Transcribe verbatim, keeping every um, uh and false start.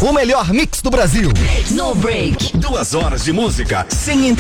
O melhor mix do Brasil. No break. Duas horas de música sem interrupção.